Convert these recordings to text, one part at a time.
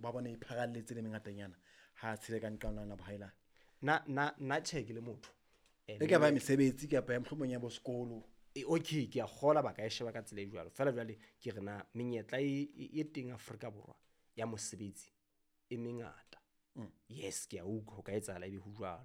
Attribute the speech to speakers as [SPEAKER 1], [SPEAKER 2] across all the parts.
[SPEAKER 1] ba bone iphagalletse le mengatanyana ha tshile ka nqanana bohaila
[SPEAKER 2] na check le motho
[SPEAKER 1] e ka ba mesebetsi ka pa ya mhlomong ya bo sekolo
[SPEAKER 2] okay ke a gola ba ka e sheba ka tsela e jwalo fela jwale ke rena menyetla e teng Afrika Borwa ya mosebetsi e mengata yes ke a utlwa ka etsa la ebe ho jwalo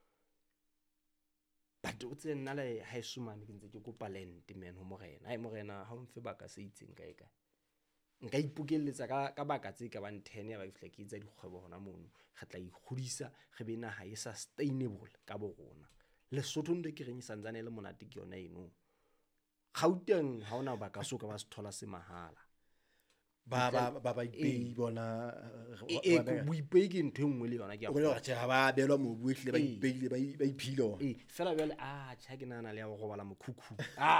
[SPEAKER 2] but o tse nna le ha esumane ke ntse ke kopa land man ho morena ai morena ha o mfe baka se itseng kae kae nka ipokelletsa ka baka tse ka bang 10 ya ba fihla ke etsa dikgwebo hona mono re tla ikgodisa re be naha e sustainable ka bo rona Lesotho ntwe ke reng santsane le monate ke yona eno Gauteng ha ona baka so ka ba se thola se mahala
[SPEAKER 1] ba ipei bona
[SPEAKER 2] buipei ke ntho engwe le yona ke
[SPEAKER 1] o bona ga ba belwa mobu ehle ba ipeile ba iphilo
[SPEAKER 2] fela jwale tjha ke nana le ya go gobala mokhukhu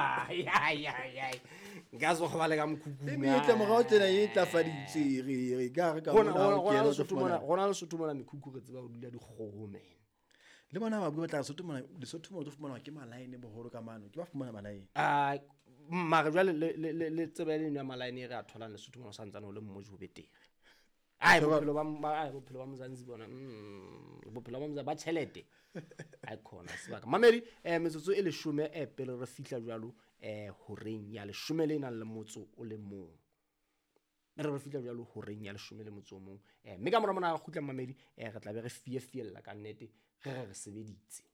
[SPEAKER 2] nka se gobale ka mokhukhu
[SPEAKER 1] e metla morao tsena e tlafaditse re ka ka
[SPEAKER 2] gona le Sotho mona mekhukhu re tseba go dula dikgogo men
[SPEAKER 1] le bona ba bua tla Sotho mona tlo fumana ke malaene boholo ka mano ke ba fumana malaene
[SPEAKER 2] mare jwale le tsebe le nwa malaene re a thola le Sotho mona sa ntsana o le mmoji ho betere bophelo ba Mzansi bona bophelo ba Mzansi ba tšhelete a khona sebaka mamedi metsotso e 10 pele re fihla jwalo horeng ya 10 le nang le motso o le mong re fihla jwalo horeng ya 10 le motso o mong mme ka mora mona ga khutla mamedi re tla be re fiella ka nnete re sebeditse